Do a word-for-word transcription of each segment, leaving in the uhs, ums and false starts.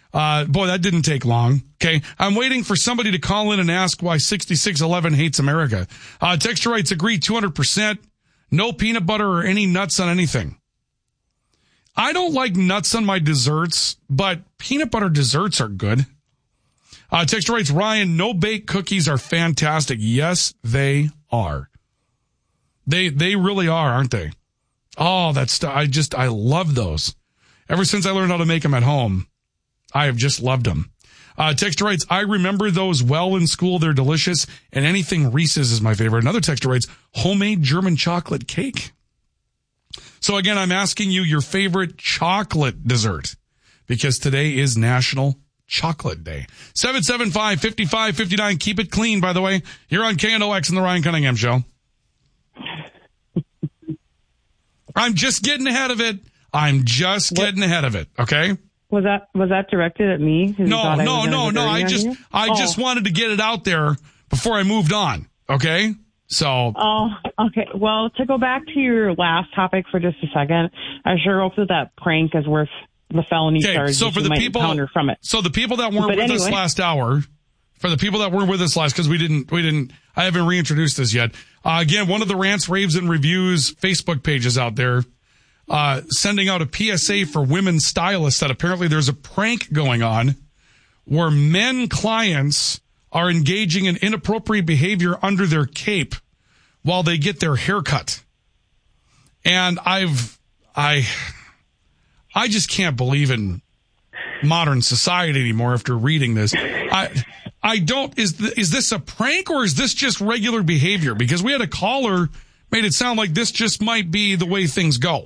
Uh, boy, that didn't take long. Okay. I'm waiting for somebody to call in and ask why sixty-six eleven hates America. Uh, Texture Rights agree two hundred percent. No peanut butter or any nuts on anything. I don't like nuts on my desserts, but peanut butter desserts are good. Uh, Texture Rights, Ryan, no bake cookies are fantastic. Yes, they are. They, they really are, aren't they? Oh, that's, I just, I love those. Ever since I learned how to make them at home, I have just loved them. Uh, Texture Rights, I remember those well in school. They're delicious. And anything Reese's is my favorite. Another Texture Rights, homemade German chocolate cake. So again, I'm asking you your favorite chocolate dessert because today is National Chocolate Day. seven seven five, five five five nine. Keep it clean, by the way. You're on K N O X and the Ryan Cunningham Show. I'm just getting ahead of it. I'm just getting what? ahead of it. Okay. Was that was that directed at me? No, no, no, no. I just I oh. just wanted to get it out there before I moved on. Okay. So. Oh, okay. Well, to go back to your last topic for just a second, I sure hope that that prank is worth the felony okay, charge. So for the people, from it. so the people that weren't but with anyway. us last hour, for the people that weren't with us last, because we didn't, we didn't, I haven't reintroduced this yet. Uh, again, one of the Rants, Raves, and Reviews Facebook pages out there. Uh, sending out a P S A for women stylists that apparently there's a prank going on where men clients are engaging in inappropriate behavior under their cape while they get their hair cut. And I've, I, I just can't believe in modern society anymore after reading this. I, I don't, is, th- is this a prank or is this just regular behavior? Because we had a caller made it sound like this just might be the way things go.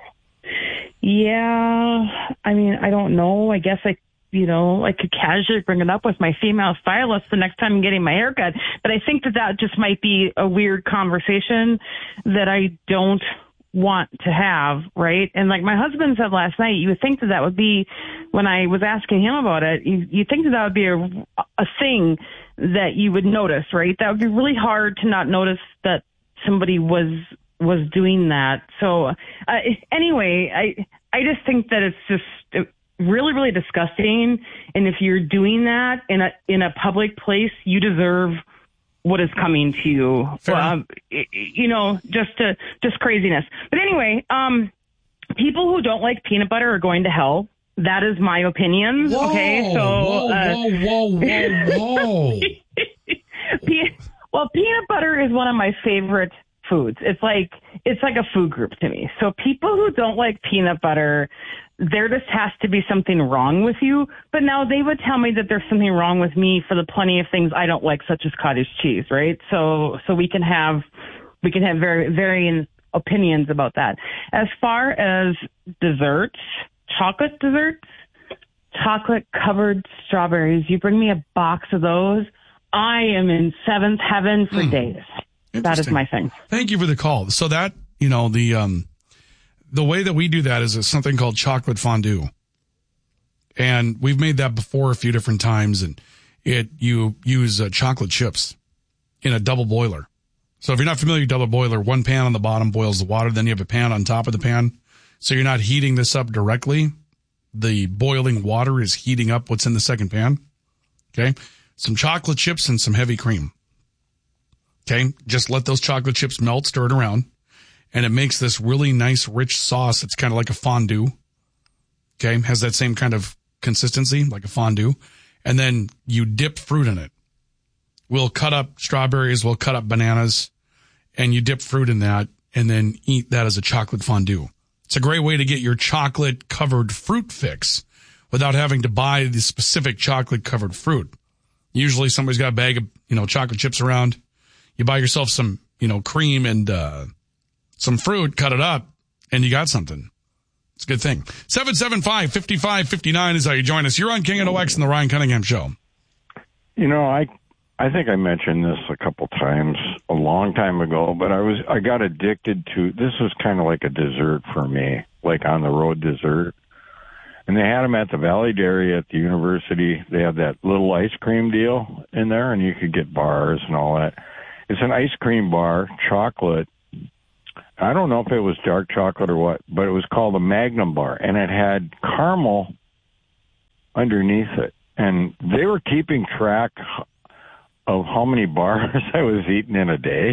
Yeah, I mean, I don't know. I guess I, you know, I could casually bring it up with my female stylist the next time I'm getting my hair cut. But I think that that just might be a weird conversation that I don't want to have, right? And like my husband said last night, you would think that that would be, when I was asking him about it, you, you think that that would be a, a thing that you would notice, right? That would be really hard to not notice that somebody was was doing that. So uh, anyway, I I just think that it's just really, really disgusting. And if you're doing that in a in a public place, you deserve what is coming to you. Um, you know, just to, just craziness. But anyway, um, people who don't like peanut butter are going to hell. That is my opinion. Whoa, okay, so whoa, uh, whoa, whoa, whoa, whoa. Pe- well, peanut butter is one of my favorite foods. It's like it's like a food group to me. So people who don't like peanut butter, there just has to be something wrong with you. But now they would tell me that there's something wrong with me for the plenty of things I don't like, such as cottage cheese, right? So so we can have we can have very varying opinions about that. As far as desserts, chocolate desserts, chocolate covered strawberries, you bring me a box of those, I am in seventh heaven for mm. days. That is my thing. Thank you for the call. So that, you know, the um, the way that we do that is something called chocolate fondue. And we've made that before a few different times. And it you use uh, chocolate chips in a double boiler. So if you're not familiar with double boiler, one pan on the bottom boils the water. Then you have a pan on top of the pan. So you're not heating this up directly. The boiling water is heating up what's in the second pan. Okay. Some chocolate chips and some heavy cream. Okay, just let those chocolate chips melt, stir it around, and it makes this really nice, rich sauce. It's kind of like a fondue. Okay, has that same kind of consistency, like a fondue. And then you dip fruit in it. We'll cut up strawberries, we'll cut up bananas, and you dip fruit in that, and then eat that as a chocolate fondue. It's a great way to get your chocolate-covered fruit fix without having to buy the specific chocolate-covered fruit. Usually somebody's got a bag of, you know, chocolate chips around. You buy yourself some, you know, cream and uh, some fruit, cut it up, and you got something. It's a good thing. seven seven five, five five five nine is how you join us. You're on King and O X and the Ryan Cunningham Show. You know, I I think I mentioned this a couple times a long time ago, but I was I got addicted to, this was kind of like a dessert for me, like on the road dessert. And they had them at the Valley Dairy at the university. They have that little ice cream deal in there, and you could get bars and all that. It's an ice cream bar, chocolate. I don't know if it was dark chocolate or what, but it was called a Magnum bar, and it had caramel underneath it. And they were keeping track of how many bars I was eating in a day.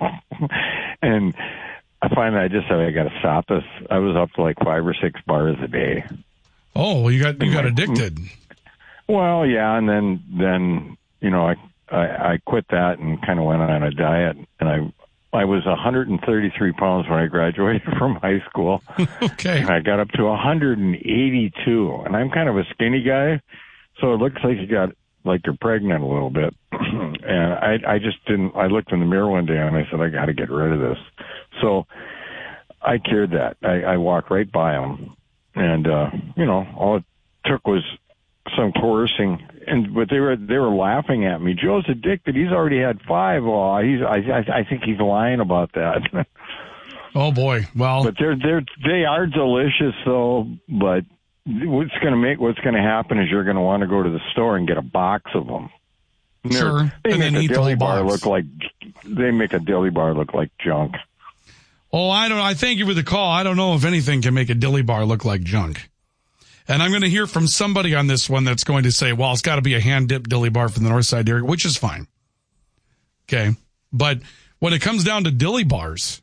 And I finally, I just said, I got to stop this. I was up to like five or six bars a day. Oh, you got you got addicted. Well, yeah, and then then you know I I, I quit that and kind of went on a diet, and I I was one hundred thirty-three pounds when I graduated from high school. Okay, and I got up to one hundred eighty-two, and I'm kind of a skinny guy, so it looks like you got like you're pregnant a little bit. And I I just didn't. I looked in the mirror one day and I said, I got to get rid of this. So I cured that. I, I walked right by them. And, uh, you know, all it took was some coercing. And, but they were, they were laughing at me. Joe's addicted. He's already had five. Oh, he's, I, I, I think he's lying about that. Oh boy. Well, but they're, they're, they are delicious though. But what's going to make, what's going to happen is you're going to want to go to the store and get a box of them. Sure. They and make then a eat dilly the whole bar box. look like, they make a dilly bar look like junk. Oh, I don't I thank you for the call. I don't know if anything can make a dilly bar look like junk. And I'm going to hear from somebody on this one that's going to say, well, it's got to be a hand-dipped dilly bar from the north side area, which is fine. Okay. But when it comes down to dilly bars,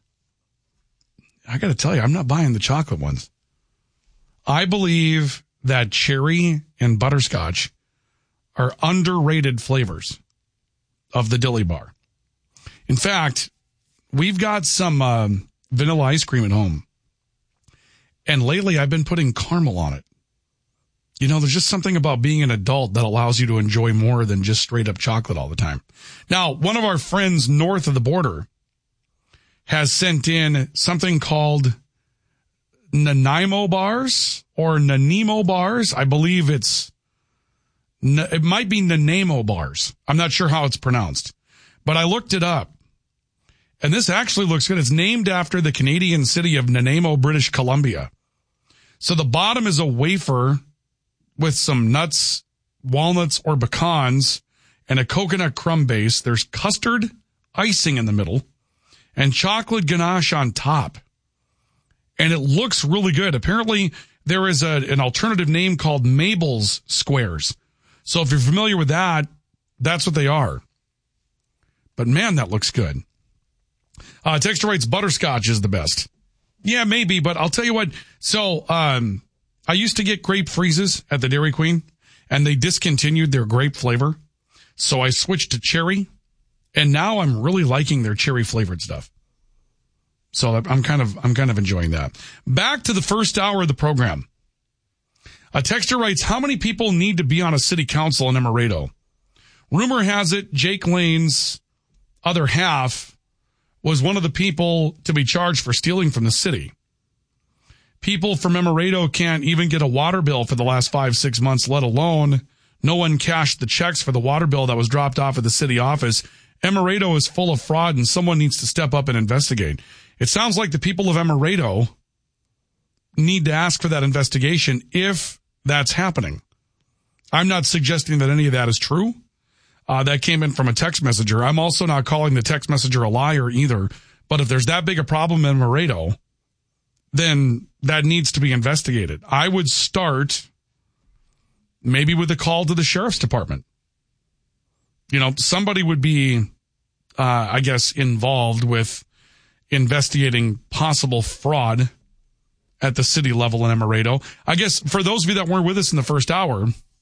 I got to tell you, I'm not buying the chocolate ones. I believe that cherry and butterscotch are underrated flavors of the dilly bar. In fact, we've got some um, vanilla ice cream at home. And lately I've been putting caramel on it. You know, there's just something about being an adult that allows you to enjoy more than just straight up chocolate all the time. Now, one of our friends north of the border has sent in something called Nanaimo bars or Nanaimo bars. I believe it's, it might be Nanaimo bars. I'm not sure how it's pronounced, but I looked it up. And this actually looks good. It's named after the Canadian city of Nanaimo, British Columbia. So the bottom is a wafer with some nuts, walnuts, or pecans, and a coconut crumb base. There's custard icing in the middle and chocolate ganache on top. And it looks really good. Apparently, there is a, an alternative name called Mabel's Squares. So if you're familiar with that, that's what they are. But man, that looks good. Uh, Texture writes butterscotch is the best. Yeah, maybe, but I'll tell you what. So, um, I used to get grape freezes at the Dairy Queen, and they discontinued their grape flavor. So I switched to cherry, and now I'm really liking their cherry flavored stuff. So I'm kind of, I'm kind of enjoying that. Back to the first hour of the program. A texter writes, how many people need to be on a city council in Emerado? Rumor has it Jake Lane's other half was one of the people to be charged for stealing from the city. People from Emerado can't even get a water bill for the last five, six months, let alone no one cashed the checks for the water bill that was dropped off at the city office. Emerado is full of fraud and someone needs to step up and investigate. It sounds like the people of Emerado need to ask for that investigation if that's happening. I'm not suggesting that any of that is true. Uh, that came in from a text messenger. I'm also not calling the text messenger a liar either. But if there's that big a problem in Emerado, then that needs to be investigated. I would start maybe with a call to the sheriff's department. You know, somebody would be, uh, I guess, involved with investigating possible fraud at the city level in Emerado. I guess for those of you that weren't with us in the first hour,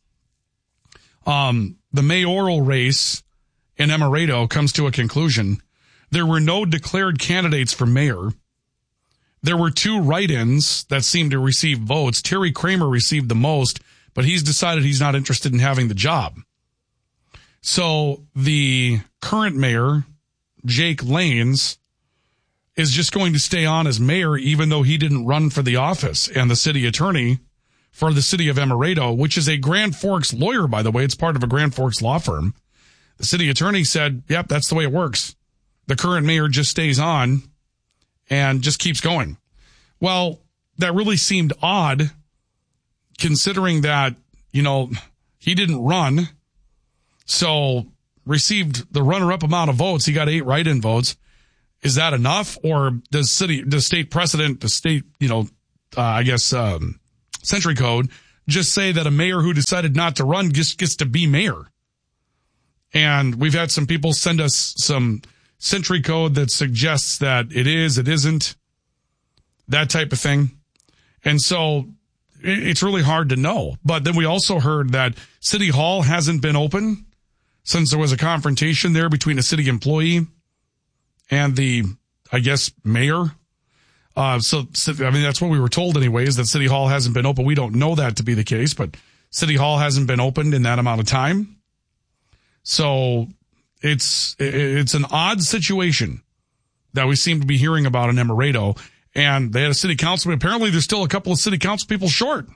um, the mayoral race in Emerado comes to a conclusion. There were no declared candidates for mayor. There were two write-ins that seemed to receive votes. Terry Kramer received the most, but he's decided he's not interested in having the job. So the current mayor, Jake Lanes, is just going to stay on as mayor even though he didn't run for the office. And the city attorney for the city of Emerado, which is a Grand Forks lawyer, by the way, it's part of a Grand Forks law firm. The city attorney said, yep, that's the way it works. The current mayor just stays on and just keeps going. Well, that really seemed odd considering that, you know, he didn't run. So received the runner-up amount of votes. He got eight write-in votes. Is that enough? Or does city, does state precedent, the state, you know, uh, I guess, um, century code just say that a mayor who decided not to run just gets to be mayor. And we've had some people send us some century code that suggests that it is, it isn't, that type of thing. And so it's really hard to know. But then we also heard that City Hall hasn't been open since there was a confrontation there between a city employee and the, I guess, mayor. Uh, so, I mean, that's what we were told anyway, is that City Hall hasn't been open. We don't know that to be the case, but City Hall hasn't been opened in that amount of time. So it's, it's an odd situation that we seem to be hearing about in Emerado. And they had a city council, but apparently there's still a couple of city council people short.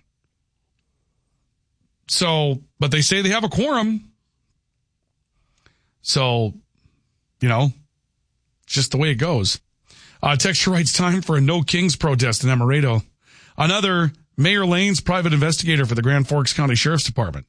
So, but they say they have a quorum. So, you know, it's just the way it goes. Uh, texture writes, time for a No Kings protest in Emerado. Another Mayor Lane's private investigator for the Grand Forks County Sheriff's Department.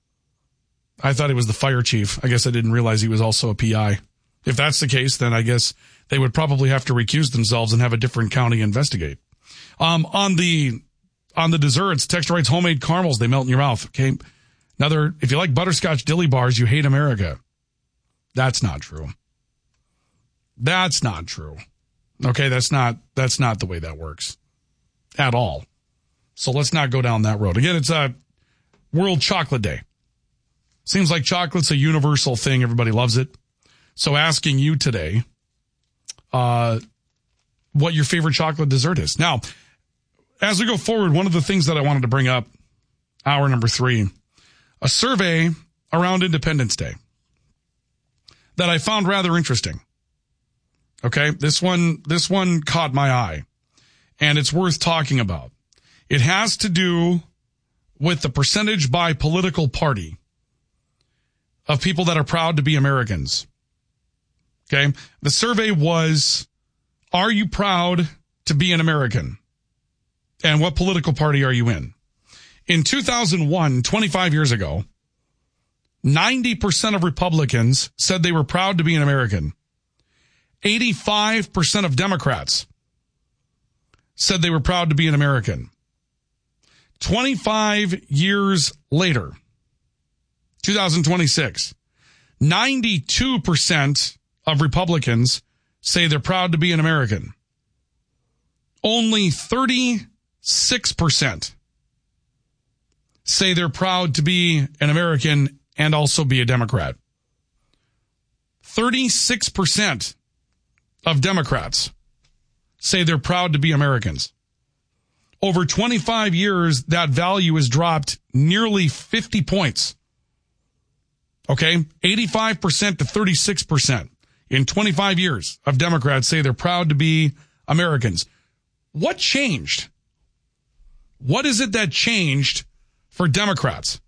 I thought he was the fire chief. I guess I didn't realize he was also a P I. If that's the case, then I guess they would probably have to recuse themselves and have a different county investigate. Um, on the, on the desserts, texture writes, homemade caramels, they melt in your mouth. Okay. Another, if you like butterscotch dilly bars, you hate America. That's not true. That's not true. Okay. That's not, that's not the way that works at all. So let's not go down that road. Again, it's a World Chocolate Day. Seems like chocolate's a universal thing. Everybody loves it. So asking you today, uh, what your favorite chocolate dessert is. Now, as we go forward, one of the things that I wanted to bring up, hour number three, a survey around Independence Day that I found rather interesting. Okay. This one, this one caught my eye and it's worth talking about. It has to do with the percentage by political party of people that are proud to be Americans. Okay. The survey was, are you proud to be an American? And what political party are you in? In two thousand one, twenty-five years ago, ninety percent of Republicans said they were proud to be an American. eighty-five percent of Democrats said they were proud to be an American. twenty-five years later, two thousand twenty-six, ninety-two percent of Republicans say they're proud to be an American. Only thirty-six percent say they're proud to be an American and also be a Democrat. thirty-six percent of Democrats say they're proud to be Americans. Over twenty-five years, that value has dropped nearly fifty points. Okay, eighty-five percent to thirty-six percent in twenty-five years of Democrats say they're proud to be Americans. What changed? What is it that changed for Democrats?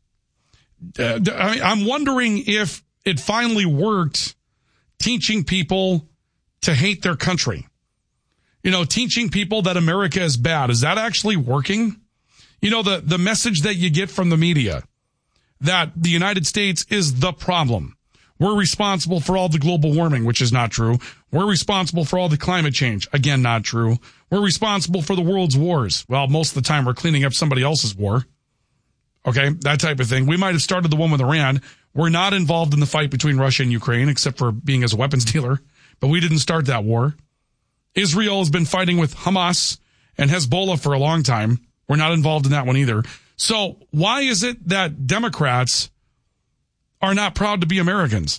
Uh, I'm wondering if it finally worked teaching people to hate their country. You know, teaching people that America is bad. Is that actually working? You know, the, the message that you get from the media that the United States is the problem. We're responsible for all the global warming, which is not true. We're responsible for all the climate change. Again, not true. We're responsible for the world's wars. Well, most of the time we're cleaning up somebody else's war. Okay, that type of thing. We might have started the one with Iran. We're not involved in the fight between Russia and Ukraine, except for being as a weapons dealer. But we didn't start that war. Israel has been fighting with Hamas and Hezbollah for a long time. We're not involved in that one either. So why is it that Democrats are not proud to be Americans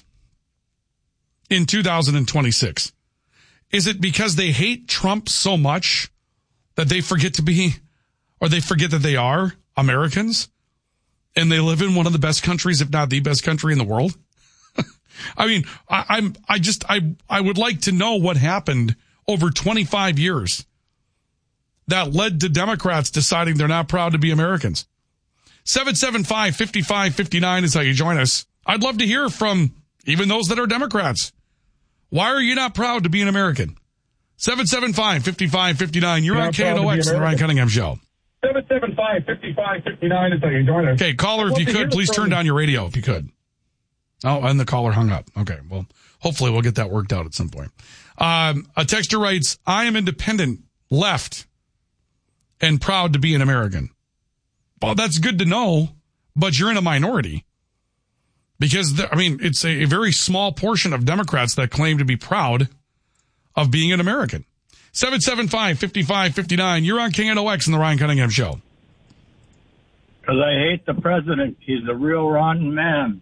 in two thousand twenty-six? Is it because they hate Trump so much that they forget to be, or they forget that they are Americans and they live in one of the best countries, if not the best country in the world? I mean, I, I'm, I just, I, I would like to know what happened over twenty-five years that led to Democrats deciding they're not proud to be Americans. seven seven five, five five five nine is how you join us. I'd love to hear from even those that are Democrats. Why are you not proud to be an American? seven seven five, five five five nine. You're on K N O X, the Ryan Cunningham Show. seven seven five, five five five nine is how you join us. Okay, caller, if you could, please turn down your radio if you could. Oh, and the caller hung up. Okay, well, hopefully we'll get that worked out at some point. Um, a texter writes, I am independent, left, and proud to be an American. Well, that's good to know, but you're in a minority. Because, the, I mean, it's a, a very small portion of Democrats that claim to be proud of being an American. seven seven five, five five five nine. You're on K N O X in the Ryan Cunningham Show. Because I hate the president. He's a real rotten man.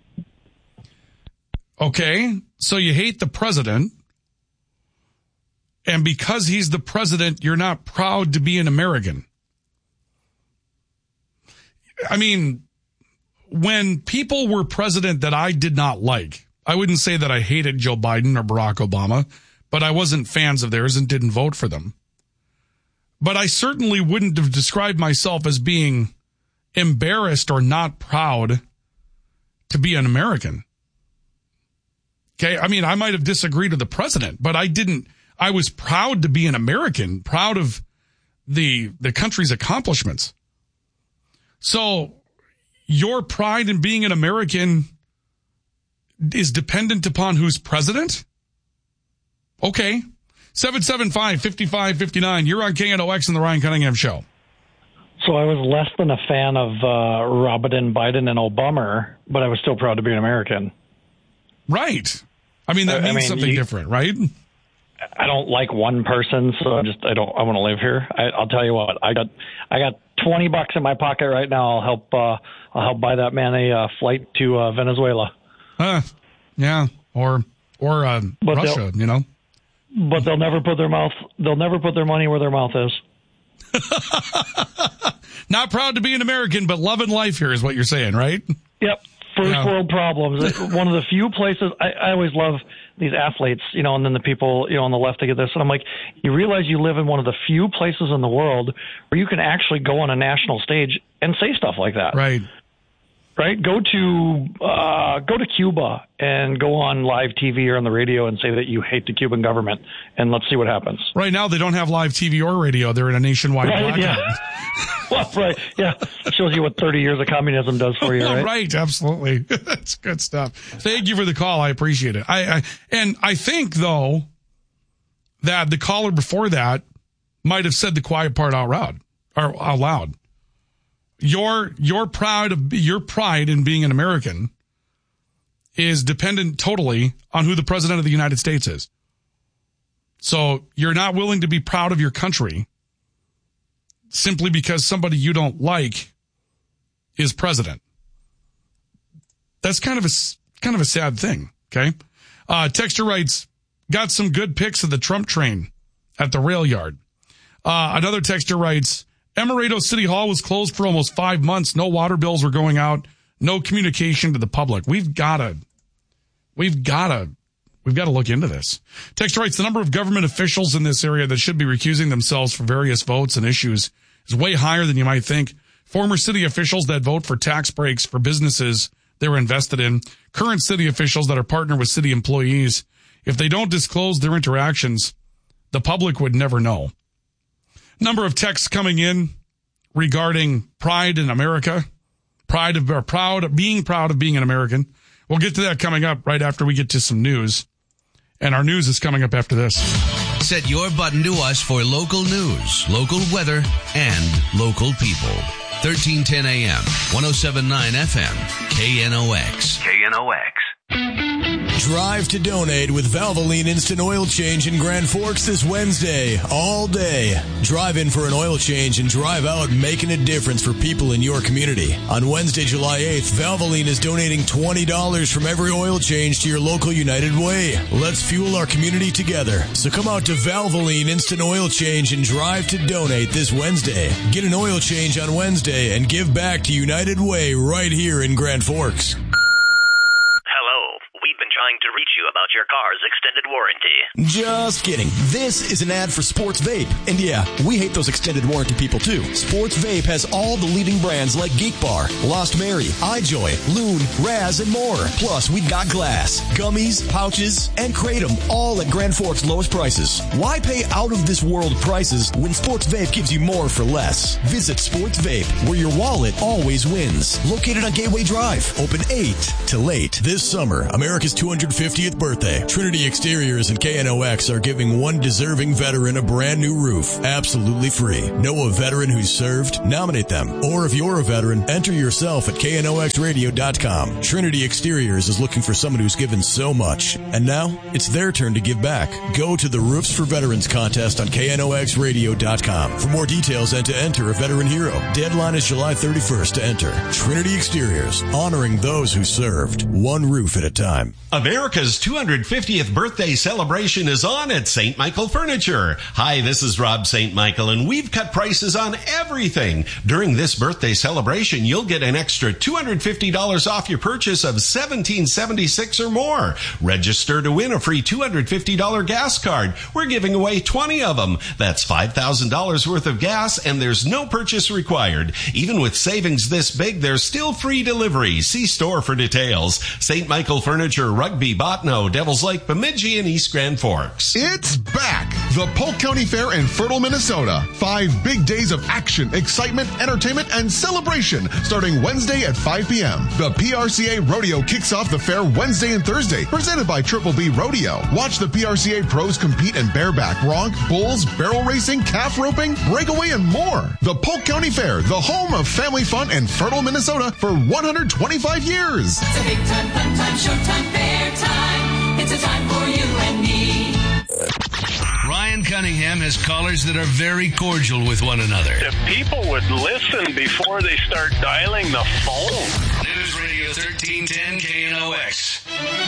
Okay, so you hate the president. And because he's the president, you're not proud to be an American. I mean, when people were president that I did not like, I wouldn't say that I hated Joe Biden or Barack Obama, but I wasn't fans of theirs and didn't vote for them. But I certainly wouldn't have described myself as being embarrassed or not proud to be an American. Okay, I mean, I might have disagreed with the president, but I didn't. I was proud to be an American, proud of the the country's accomplishments. So your pride in being an American is dependent upon who's president? Okay. seven seven five, five five five nine. You're on K N O X in the Ryan Cunningham Show. So I was less than a fan of uh, Robert and Biden and Obama, but I was still proud to be an American. Right. I mean, that I means mean, something you, different, right? I don't like one person, so I just I don't I want to live here. I, I'll tell you what, I got I got twenty bucks in my pocket right now. I'll help uh, I'll help buy that man a uh, flight to uh, Venezuela. Uh, yeah, or or uh, Russia, you know. But they'll never put their mouth. They'll never put their money where their mouth is. Not proud to be an American, but loving life here is what you're saying, right? Yep. First yeah. world problems. One of the few places I, I always love these athletes, you know, and then the people, you know, on the left to get this. And I'm like, you realize you live in one of the few places in the world where you can actually go on a national stage and say stuff like that. Right. Right. Go to uh, go to Cuba and go on live T V or on the radio and say that you hate the Cuban government, and let's see what happens. Right now, they don't have live T V or radio. They're in a nationwide right, blackout. Yeah. Well, right. Yeah. It shows you what thirty years of communism does for you, right? Right. Absolutely. That's good stuff. Thank you for the call. I appreciate it. I, I and I think though that the caller before that might have said the quiet part out loud or out loud. Your your pride of your pride in being an American is dependent totally on who the president of the United States is. So you're not willing to be proud of your country simply because somebody you don't like is president. That's kind of a kind of a sad thing. Okay, uh, Texter writes, got some good pics of the Trump train at the rail yard. Uh, another texter writes, Emirado City Hall was closed for almost five months. No water bills were going out. No communication to the public. We've got to, we've got to, we've got to look into this. Text writes, the number of government officials in this area that should be recusing themselves from various votes and issues is way higher than you might think. Former city officials that vote for tax breaks for businesses they were invested in. Current city officials that are partnered with city employees. If they don't disclose their interactions, the public would never know. Number of texts coming in regarding pride in America, pride of or proud of being proud of being an American. We'll get to that coming up right after we get to some news. And our news is coming up after this. Set your button to us for local news, local weather, and local people. thirteen ten a.m., one oh seven point nine F M, K N O X. K N O X. Drive to donate with Valvoline Instant Oil Change in Grand Forks this Wednesday, all day. Drive in for an oil change and drive out making a difference for people in your community. On Wednesday, July eighth, Valvoline is donating twenty dollars from every oil change to your local United Way. Let's fuel our community together. So come out to Valvoline Instant Oil Change and drive to donate this Wednesday. Get an oil change on Wednesday and give back to United Way right here in Grand Forks. Trying to reach you about your car's extended warranty. Just kidding. This is an ad for Sports Vape. And yeah, we hate those extended warranty people too. Sports Vape has all the leading brands like Geek Bar, Lost Mary, iJoy, Loon, Raz, and more. Plus, we got glass, gummies, pouches, and Kratom, all at Grand Forks' lowest prices. Why pay out of this world prices when Sports Vape gives you more for less? Visit Sports Vape, where your wallet always wins. Located on Gateway Drive. Open eight to late. This summer, America's two hundred fiftieth birthday birthday. Trinity Exteriors and K N O X are giving one deserving veteran a brand new roof, absolutely free. Know a veteran who's served? Nominate them. Or if you're a veteran, enter yourself at K N O X radio dot com. Trinity Exteriors is looking for someone who's given so much. And now, it's their turn to give back. Go to the Roofs for Veterans contest on K N O X radio dot com for more details and to enter a veteran hero. Deadline is July thirty-first to enter. Trinity Exteriors, honoring those who served, one roof at a time. America's two hundred fiftieth birthday celebration is on at Saint Michael Furniture. Hi, this is Rob Saint Michael, and we've cut prices on everything. During this birthday celebration, you'll get an extra two hundred fifty dollars off your purchase of seventeen seventy-six or more. Register to win a free two hundred fifty dollars gas card. We're giving away twenty of them. That's five thousand dollars worth of gas, and there's no purchase required. Even with savings this big, there's still free delivery. See store for details. Saint Michael Furniture, Rugby, Botno, Devils Lake, Bemidji, and East Grand Forks. It's back! The Polk County Fair in Fertile, Minnesota. Five big days of action, excitement, entertainment, and celebration starting Wednesday at five p.m. The P R C A Rodeo kicks off the fair Wednesday and Thursday, presented by Triple B Rodeo. Watch the P R C A pros compete in bareback, bronc, bulls, barrel racing, calf roping, breakaway, and more. The Polk County Fair, the home of family fun in Fertile, Minnesota for one hundred twenty-five years. It's a big time, fun time, showtime, fair time. It's a time for you and me. Ryan Cunningham has callers that are very cordial with one another. If people would listen before they start dialing the phone. News Radio thirteen ten K N O X.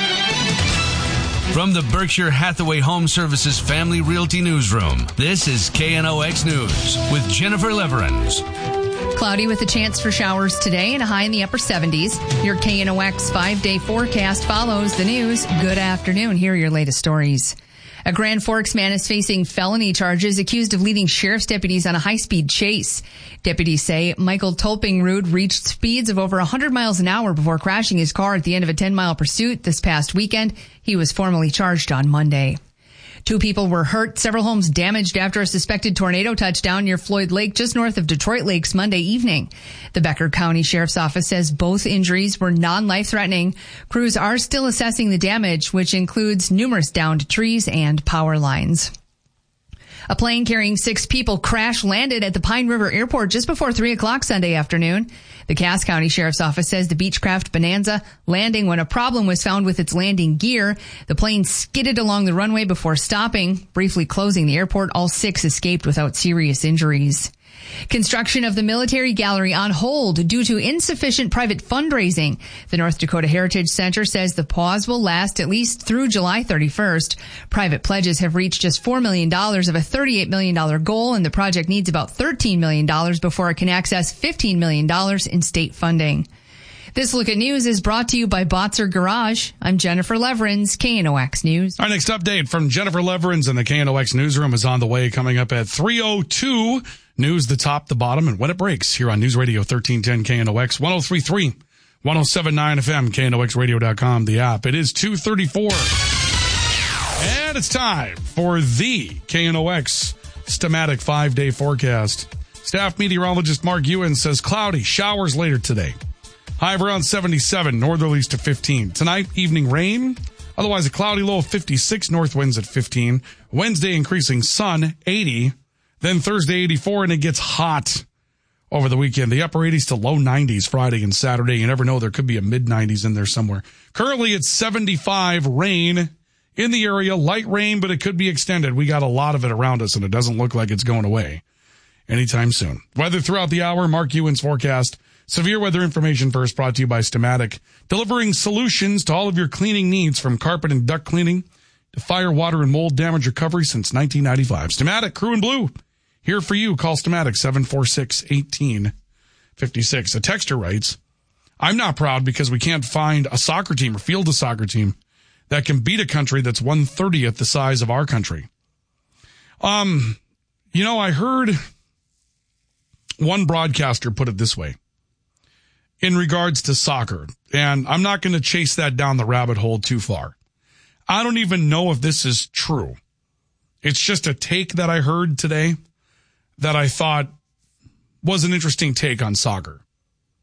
From the Berkshire Hathaway Home Services Family Realty Newsroom, this is K N O X News with Jennifer Leverins. Cloudy with a chance for showers today and a high in the upper seventies. Your K N O X five-day forecast follows the news. Good afternoon. Here are your latest stories. A Grand Forks man is facing felony charges accused of leading sheriff's deputies on a high-speed chase. Deputies say Michael Tolpingrud reached speeds of over one hundred miles an hour before crashing his car at the end of a ten-mile pursuit this past weekend. He was formally charged on Monday. Two people were hurt, several homes damaged after a suspected tornado touchdown near Floyd Lake, just north of Detroit Lakes Monday evening. The Becker County Sheriff's Office says both injuries were non-life-threatening. Crews are still assessing the damage, which includes numerous downed trees and power lines. A plane carrying six people crash-landed at the Pine River Airport just before three o'clock Sunday afternoon. The Cass County Sheriff's Office says the Beechcraft Bonanza landing when a problem was found with its landing gear. The plane skidded along the runway before stopping, briefly closing the airport. All six escaped without serious injuries. Construction of the military gallery on hold due to insufficient private fundraising. The North Dakota Heritage Center says the pause will last at least through July thirty-first. Private pledges have reached just four million dollars of a thirty-eight million dollars goal, and the project needs about thirteen million dollars before it can access fifteen million dollars in state funding. This Look at News is brought to you by Botzer Garage. I'm Jennifer Leverins, K N O X News. Our next update from Jennifer Leverins in the K N O X Newsroom is on the way, coming up at three oh two. News, the top, the bottom, and when it breaks here on News Radio thirteen ten K N O X, one oh three point three, one oh seven point nine F M, K N O X radio dot com, the app. It is two thirty-four. And it's time for the K N O X Stamatic five-day forecast. Staff meteorologist Mark Ewan says cloudy, showers later today. High of around seventy-seven, northerlies to fifteen. Tonight, evening rain. Otherwise, a cloudy low of fifty-six, north winds at fifteen. Wednesday, increasing sun, eighty. Then Thursday, eighty-four, and it gets hot over the weekend. The upper eighties to low nineties Friday and Saturday. You never know, there could be a mid nineties in there somewhere. Currently, it's seventy-five, rain in the area, light rain, but it could be extended. We got a lot of it around us, and it doesn't look like it's going away anytime soon. Weather throughout the hour, Mark Ewan's forecast. Severe weather information first, brought to you by Stamatic, delivering solutions to all of your cleaning needs, from carpet and duct cleaning to fire, water, and mold damage recovery since nineteen ninety-five. Stamatic, Crew in Blue, here for you. Call Stamatic, seven four six, one eight five six. A texter writes, I'm not proud because we can't find a soccer team or field a soccer team that can beat a country that's one thirtieth the size of our country. Um, you know, I heard one broadcaster put it this way in regards to soccer, and I'm not going to chase that down the rabbit hole too far. I don't even know if this is true. It's just a take that I heard today that I thought was an interesting take on soccer.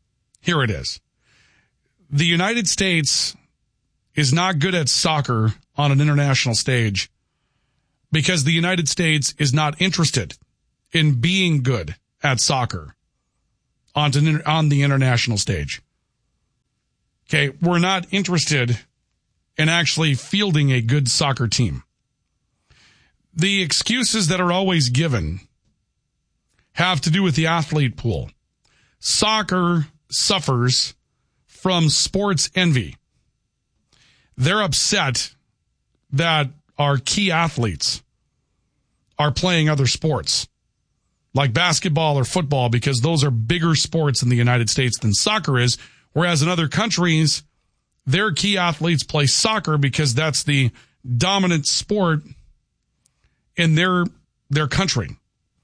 Here it is. The United States is not good at soccer on an international stage because the United States is not interested in being good at soccer on, to, on the international stage. Okay, we're not interested in actually fielding a good soccer team. The excuses that are always given have to do with the athlete pool. Soccer suffers from sports envy. They're upset that our key athletes are playing other sports like basketball or football because those are bigger sports in the United States than soccer is, whereas in other countries, their key athletes play soccer because that's the dominant sport in their their country.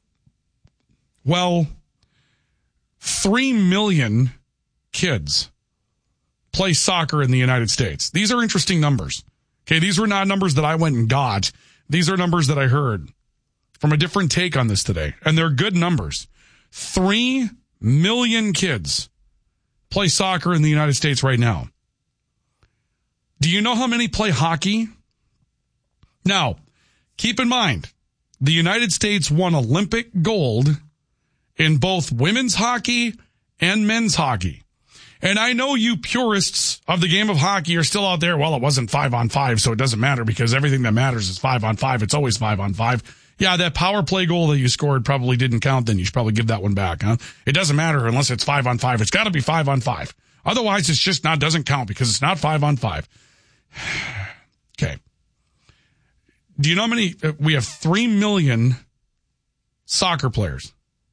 Well, three million kids play soccer in the United States. These are interesting numbers. Okay, these were not numbers that I went and got. These are numbers that I heard from a different take on this today, and they're good numbers. Three million kids play soccer in the United States right now. Do you know how many play hockey? Now, keep in mind, the United States won Olympic gold in both women's hockey and men's hockey. And I know you purists of the game of hockey are still out there. Well, it wasn't five on five, so it doesn't matter because everything that matters is five on five. It's always five on five. Yeah, that power play goal that you scored probably didn't count. Then you should probably give that one back, huh? It doesn't matter unless it's five on five. It's got to be five on five. Otherwise, it's just not, doesn't count because it's not five on five. Okay. Do you know how many? We have three million soccer players.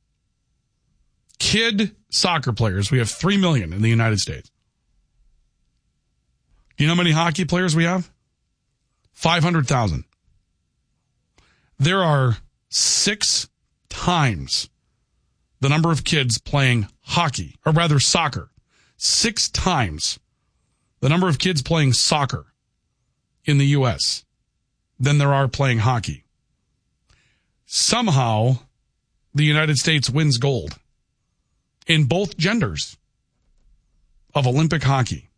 Kid soccer players. We have three million in the United States. Do you know how many hockey players we have? five hundred thousand. There are six times the number of kids playing hockey, or rather soccer. Six times the number of kids playing soccer in the U S than there are playing hockey. Somehow, the United States wins gold in both genders of Olympic hockey.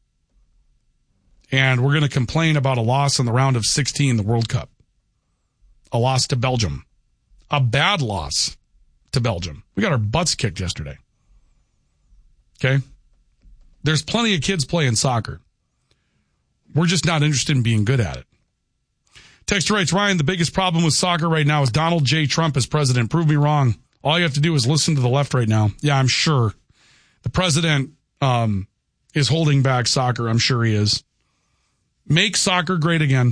And we're going to complain about a loss in the round of sixteen, the World Cup. A loss to Belgium. A bad loss to Belgium. We got our butts kicked yesterday. Okay? There's plenty of kids playing soccer. We're just not interested in being good at it. Texter writes, Ryan, the biggest problem with soccer right now is Donald J. Trump as president. Prove me wrong. All you have to do is listen to the left right now. Yeah, I'm sure. The president um, is holding back soccer. I'm sure he is. Make soccer great again.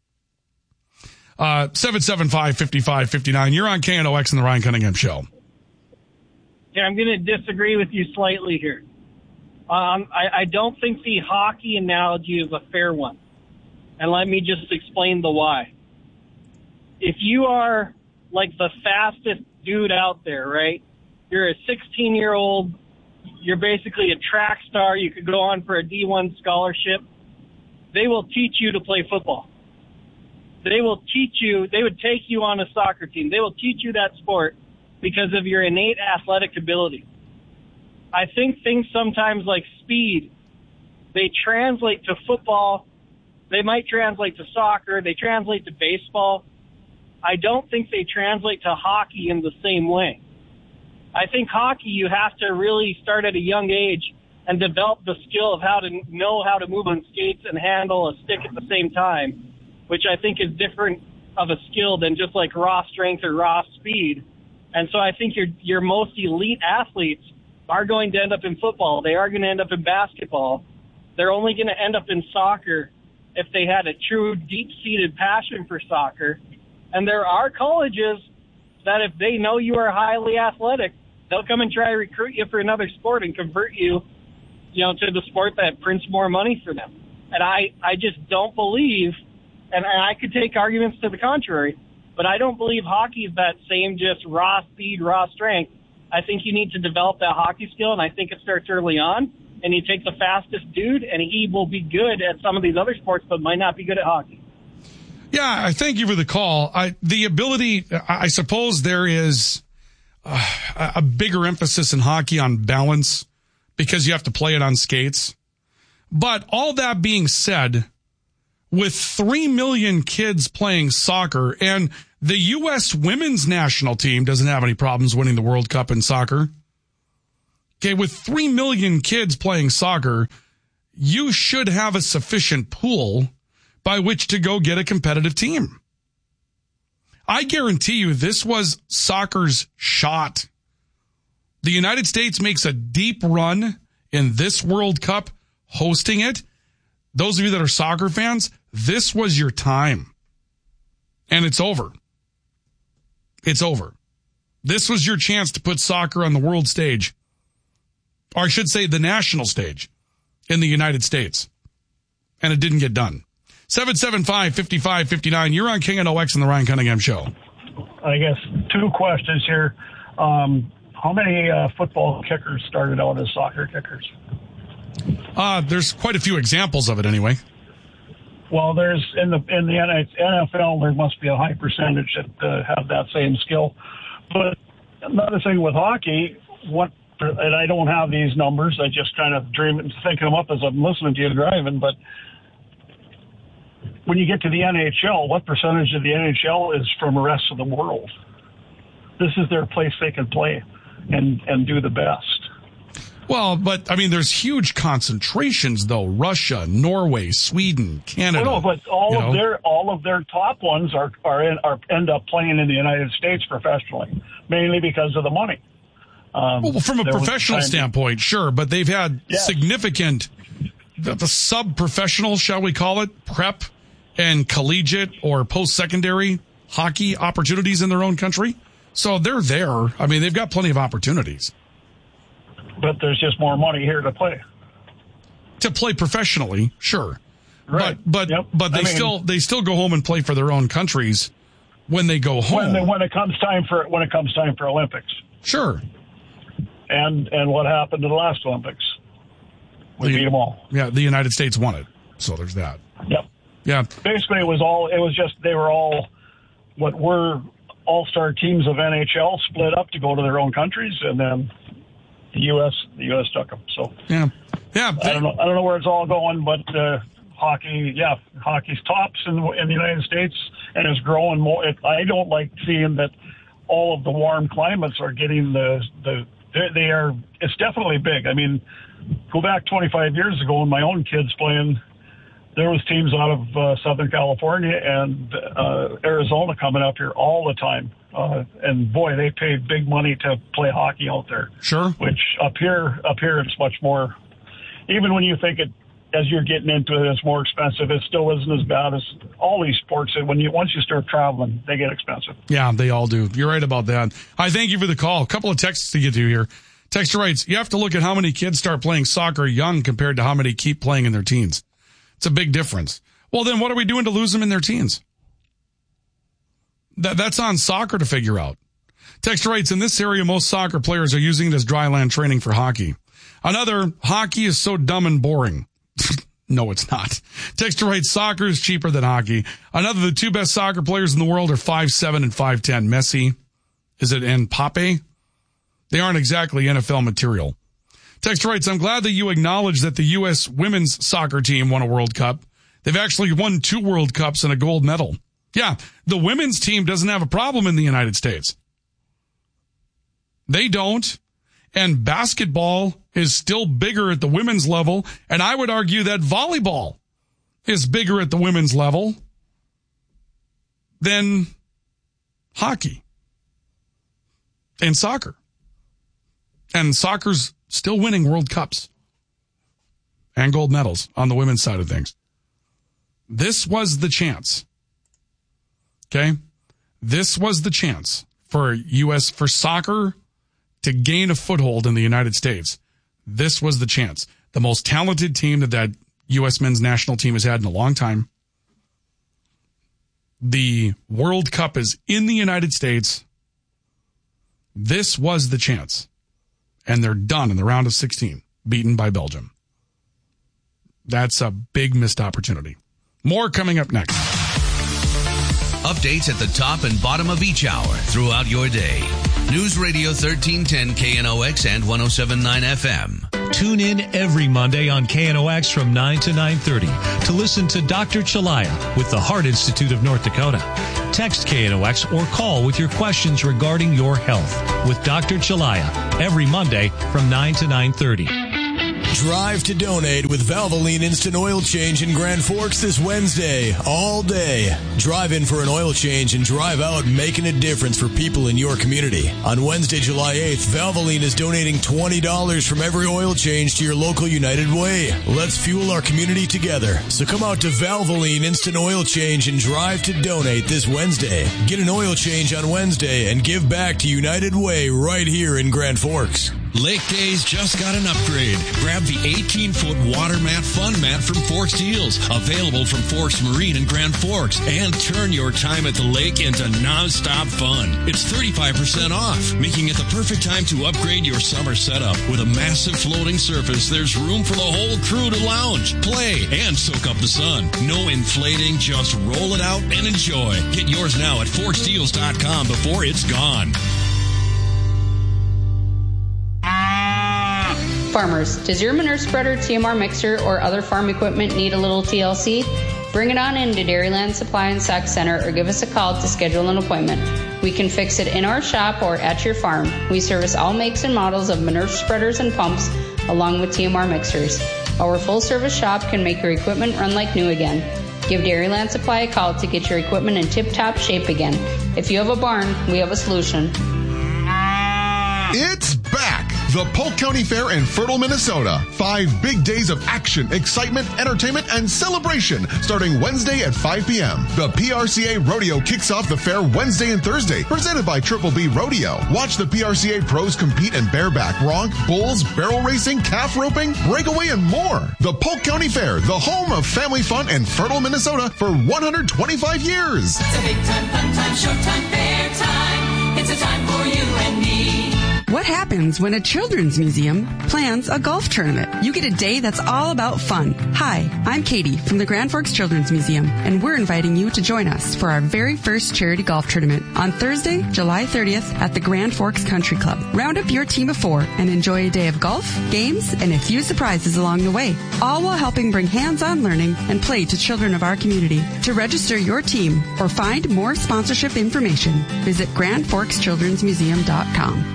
Uh, seven seven five, five five five nine. You're on K N O X and the Ryan Cunningham Show. Yeah, I'm going to disagree with you slightly here. Um, I, I don't think the hockey analogy is a fair one. And let me just explain the why. If you are like the fastest dude out there, right? You're a sixteen-year-old. You're basically a track star. You could go on for a D one scholarship. They will teach you to play football. They will teach you, they would take you on a soccer team. They will teach you that sport because of your innate athletic ability. I think things sometimes like speed, they translate to football. They might translate to soccer. They translate to baseball. I don't think they translate to hockey in the same way. I think hockey, you have to really start at a young age and develop the skill of how to know how to move on skates and handle a stick at the same time, which I think is different of a skill than just like raw strength or raw speed. And so I think your your most elite athletes are going to end up in football. They are going to end up in basketball. They're only going to end up in soccer if they had a true deep-seated passion for soccer. And there are colleges that if they know you are highly athletic, they'll come and try to recruit you for another sport and convert you, you know, to the sport that prints more money for them. And I, I just don't believe, and I could take arguments to the contrary, but I don't believe hockey is that same just raw speed, raw strength. I think you need to develop that hockey skill, and I think it starts early on. And you take the fastest dude, and he will be good at some of these other sports, but might not be good at hockey. Yeah, I thank you for the call. I, the ability, I suppose there is uh, a bigger emphasis in hockey on balance because you have to play it on skates. But all that being said, with three million kids playing soccer, and the U S women's national team doesn't have any problems winning the World Cup in soccer. Okay, with three million kids playing soccer, you should have a sufficient pool by which to go get a competitive team. I guarantee you this was soccer's shot. The United States makes a deep run in this World Cup, hosting it. Those of you that are soccer fans, this was your time. And it's over. It's over. This was your chance to put soccer on the world stage. Or I should say the national stage in the United States. And it didn't get done. seven seven five, five five five nine. You're on K N O X and the Ryan Cunningham Show. I guess two questions here. Um, how many uh, football kickers started out as soccer kickers? Uh, there's quite a few examples of it anyway. Well, there's in the in the N F L, there must be a high percentage that uh, have that same skill. But another thing with hockey, what and I don't have these numbers. I just kind of dream thinking them up as I'm listening to you driving. But when you get to the N H L, what percentage of the N H L is from the rest of the world? This is their place they can play and and do the best. Well, but I mean, there's huge concentrations though. Russia, Norway, Sweden, Canada. No, but all of know? their all of their top ones are are, in, are end up playing in the United States professionally, mainly because of the money. Um, well, from a professional standpoint, sure, but they've had yes. significant the, the sub-professional, shall we call it, prep and collegiate or post-secondary hockey opportunities in their own country. So they're there. I mean, they've got plenty of opportunities. But there's just more money here to play. To play professionally, sure. Right. But but yep. but they I mean, still they still go home and play for their own countries when they go home. When, they, when it comes time for when it comes time for Olympics. Sure. And and what happened to the last Olympics? We the, beat them all. Yeah, the United States won it. So there's that. Yep. Yeah. Basically, it was all. It was just they were all what were all-star teams of N H L split up to go to their own countries, and then the U S the U S took them. So yeah, yeah. I don't know. I don't know where it's all going, but uh, hockey, yeah, hockey's tops in the, in the United States and is growing more. It, I don't like seeing that all of the warm climates are getting the the. They, they are. It's definitely big. I mean, go back twenty-five years ago when my own kids playing. There was teams out of uh, Southern California and uh, Arizona coming up here all the time. Uh, and boy, they paid big money to play hockey out there. Sure. Which up here, up here, it's much more. Even when you think it, as you're getting into it, it's more expensive. It still isn't as bad as all these sports. When you once you start traveling, they get expensive. Yeah, they all do. You're right about that. I thank you for the call. A couple of texts to get to here. Texter writes, you have to look at how many kids start playing soccer young compared to how many keep playing in their teens. It's a big difference. Well, then what are we doing to lose them in their teens? That, that's on soccer to figure out. Texter writes, in this area, most soccer players are using it as dry land training for hockey. Another, hockey is so dumb and boring. No, it's not. Texter writes, soccer is cheaper than hockey. Another, the two best soccer players in the world are five seven and five ten. Messi, is it, and Pape? They aren't exactly N F L material. Texter writes, I'm glad that you acknowledge that the U S women's soccer team won a World Cup. They've actually won two World Cups and a gold medal. Yeah, the women's team doesn't have a problem in the United States. They don't. And basketball is still bigger at the women's level. And I would argue that volleyball is bigger at the women's level than hockey and soccer. And soccer's still winning World Cups and gold medals on the women's side of things. This was the chance. Okay? This was the chance for U S, for soccer to gain a foothold in the United States. This was the chance. The most talented team that that U S men's national team has had in a long time. The World Cup is in the United States. This was the chance. And they're done in the round of sixteen, beaten by Belgium. That's a big missed opportunity. More coming up next. Updates at the top and bottom of each hour throughout your day. News Radio thirteen ten K N O X and one oh seven point nine F M. Tune in every Monday on K N O X from nine to nine thirty to listen to Doctor Chalaya with the Heart Institute of North Dakota. Text K N O X or call with your questions regarding your health with Doctor Chalaya every Monday from nine to nine thirty. Drive to donate with Valvoline Instant Oil Change in Grand Forks this Wednesday, all day. Drive in for an oil change and drive out making a difference for people in your community. On Wednesday, July eighth, Valvoline is donating twenty dollars from every oil change to your local United Way. Let's fuel our community together. So come out to Valvoline Instant Oil Change and drive to donate this Wednesday. Get an oil change on Wednesday and give back to United Way right here in Grand Forks. Lake Days just got an upgrade. Grab the eighteen-foot water mat fun mat from Forks Deals, available from Forks Marine in Grand Forks, and turn your time at the lake into non-stop fun. It's thirty-five percent off, making it the perfect time to upgrade your summer setup. With a massive floating surface, there's room for the whole crew to lounge, play, and soak up the sun. No inflating, just roll it out and enjoy. Get yours now at forks deals dot com before it's gone. Farmers, does your manure spreader, T M R mixer, or other farm equipment need a little T L C? Bring it on in to Dairyland Supply and Sack Center or give us a call to schedule an appointment. We can fix it in our shop or at your farm. We service all makes and models of manure spreaders and pumps along with T M R mixers. Our full-service shop can make your equipment run like new again. Give Dairyland Supply a call to get your equipment in tip-top shape again. If you have a barn, we have a solution. It's back! The Polk County Fair in Fertile, Minnesota. Five big days of action, excitement, entertainment, and celebration starting Wednesday at five p.m. The P R C A Rodeo kicks off the fair Wednesday and Thursday, presented by Triple B Rodeo. Watch the P R C A pros compete in bareback, bronc, bulls, barrel racing, calf roping, breakaway, and more. The Polk County Fair, the home of family fun in Fertile, Minnesota for one hundred twenty-five years. It's a big time, fun time, showtime, fair time. It's a time for you and me. What happens when a children's museum plans a golf tournament? You get a day that's all about fun. Hi, I'm Katie from the Grand Forks Children's Museum, and we're inviting you to join us for our very first charity golf tournament on Thursday, July thirtieth at the Grand Forks Country Club. Round up your team of four and enjoy a day of golf, games, and a few surprises along the way, all while helping bring hands-on learning and play to children of our community. To register your team or find more sponsorship information, visit grand forks children's museum dot com.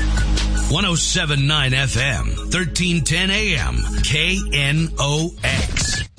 one oh seven point nine F M, thirteen ten A M, K N O X.